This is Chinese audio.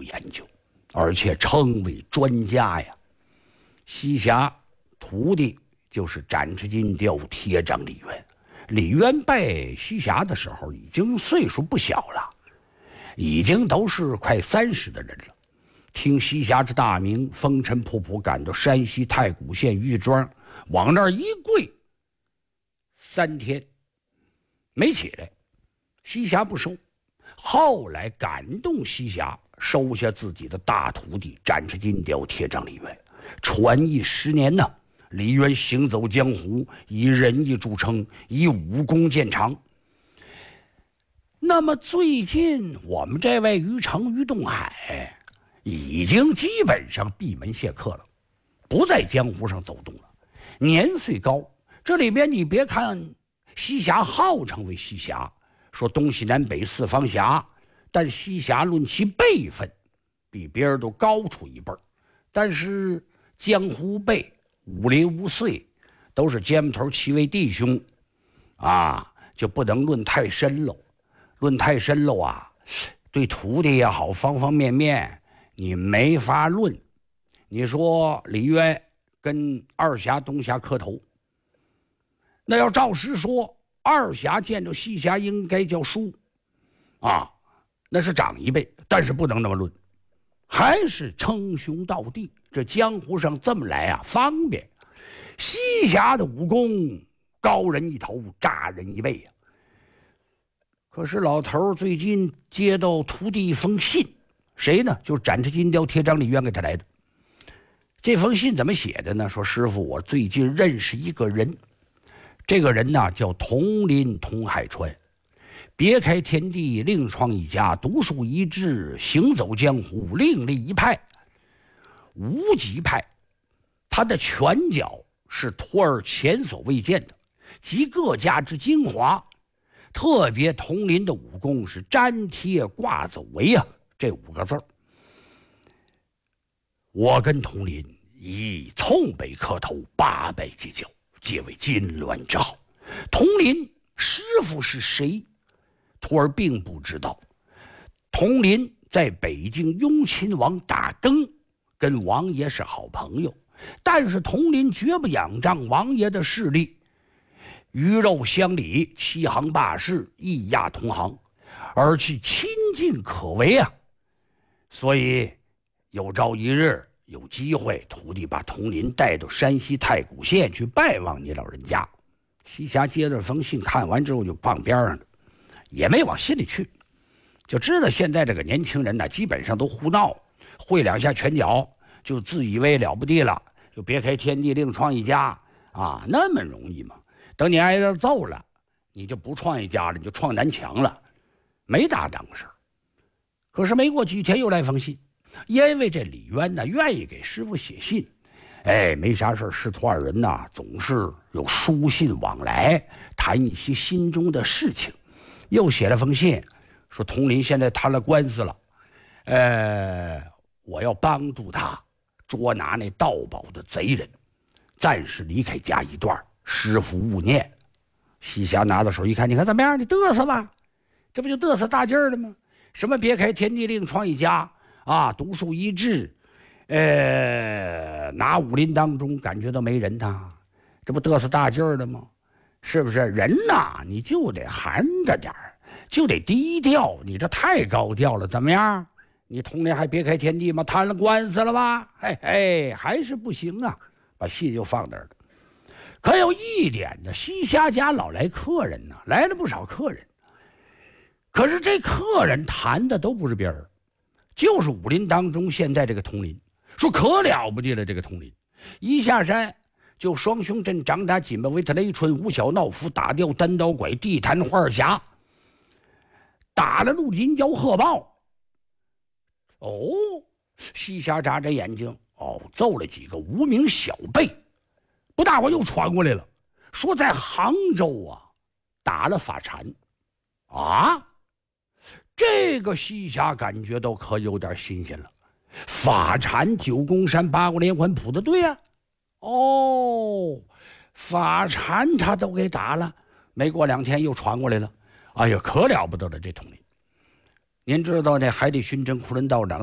研究，而且成为专家呀。西夏徒弟就是斩赤金雕铁掌李渊。李渊拜西夏的时候已经岁数不小了，已经都是快30的人了。听西夏之大名，风尘仆仆赶到山西太谷县玉庄，往那儿一跪，3天没起来，西夏不收。后来感动西夏，收下自己的大徒弟斩赤金雕铁掌李渊。传艺10年呢，李渊行走江湖，以仁义著称，以武功见长。那么最近我们这位于成、于东海已经基本上闭门谢客了，不在江湖上走动了。年岁高，这里边你别看西夏号称为西夏，说东西南北4方辖，但西夏论其辈分，比别人都高出一辈儿。但是江湖辈50、5岁，都是肩头7位弟兄，就不能论太深喽。论太深喽对徒弟也好，方方面面你没法论。你说李渊跟二峡、东峡磕头，那要照实说，二峡见着西峡应该叫叔那是长一辈，但是不能那么论，还是称兄道弟。这江湖上这么来方便。西峡的武功高人一头，炸人一倍可是老头最近接到徒弟一封信，谁呢？就是斩赤金雕铁掌李渊给他来的。这封信怎么写的呢？说师傅，我最近认识一个人，这个人呢叫佟林佟海川，别开天地，另创一家，独树一帜，行走江湖，另立一派，无极派。他的拳脚是徒儿前所未见的，集各家之精华。特别佟林的武功是粘贴挂走为这5个字。我跟佟林以从北磕头，800结交，皆为金銮之好。佟林师傅是谁？徒儿并不知道。佟林在北京雍亲王大庚，跟王爷是好朋友，但是佟林绝不仰仗王爷的势力，鱼肉乡里，欺行霸市，以压同行，而去亲近可为所以有朝一日有机会，徒弟把佟林带到山西太谷县去拜望你老人家。西霞接着封信，看完之后就放边上了，也没往心里去，就知道现在这个年轻人基本上都胡闹，会2下拳脚就自以为了不地了，就别开天地，另创一家那么容易吗？等你挨着揍了，你就不创一家了，你就创南墙了，没大当事。可是没过几天又来封信，因为这李渊愿意给师傅写信，没啥事，师徒2人总是有书信往来，谈一些心中的事情。又写了封信，说佟林现在摊了官司了，我要帮助他捉拿那盗宝的贼人，暂时离开家一段，师傅勿念。西霞拿到手一看，你看怎么样？你嘚瑟吧，这不就嘚瑟大劲儿了吗？什么别开天地，另创一家独树一帜，拿武林当中感觉到没人这不嘚瑟大劲儿了吗？是不是？人你就得含着点儿，就得低调，你这太高调了，怎么样？你佟林还别开天地吗？摊了官司了吧？还是不行把信就放那儿了。可有一点呢，西霞家老来客人来了不少客人，可是这客人谈的都不是别人，就是武林当中现在这个佟林。说可了不地了，这个佟林一下山就双胸阵，掌打紧巴维特雷春，五小闹斧，打掉单刀拐，地坛花匣，打了陆金蛟鹤豹。西霞眨着眼睛，揍了几个无名小辈。不大会又传过来了，说在杭州打了法禅这个西霞感觉到可有点新鲜了。法禅9宫山8国连环谱的对法禅他都给打了。没过2天又传过来了，可了不得了这佟林。您知道那海底巡侦库伦道长